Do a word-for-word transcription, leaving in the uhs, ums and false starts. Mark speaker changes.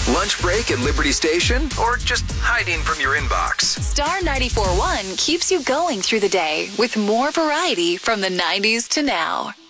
Speaker 1: Lunch break at Liberty Station, or just hiding from your inbox?
Speaker 2: Star ninety-four point one keeps you going through the day with more variety from the nineties to now.